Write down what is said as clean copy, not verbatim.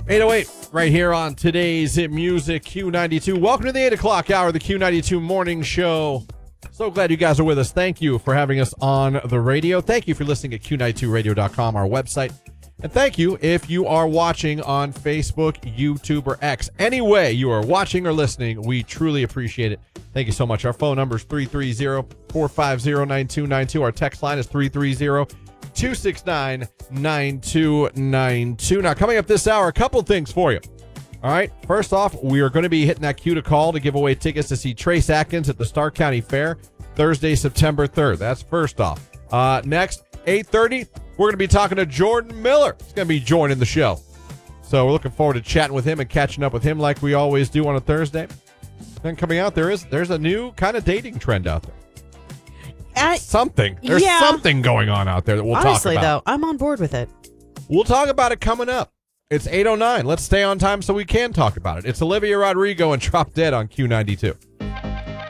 808 right here on today's Hit Music Q92. Welcome to the 8 o'clock hour of the Q92 Morning Show. So glad you guys are with us. Thank you for having us on the radio. Thank you for listening at Q92radio.com, our website. And thank you if you are watching on Facebook, YouTube, or X. Any way you are watching or listening, we truly appreciate it. Thank you so much. Our phone number is 330-450-9292. Our text line is 330-269-9292. Now, coming up this hour, a couple things for you. All right. First off, we are going to be hitting that cue to call to give away tickets to see Trace Atkins at the Stark County Fair Thursday, September 3rd. That's first off. Next, 8:30, we're going to be talking to Jordan Miller. He's going to be joining the show. So we're looking forward to chatting with him and catching up with him like we always do on a Thursday. Then coming out, there's a new kind of dating trend out there. There's something going on out there that we'll talk about. Honestly, though, I'm on board with it. We'll talk about it coming up. It's 8:09. Let's stay on time so we can talk about it. It's Olivia Rodrigo and Drop Dead on Q92.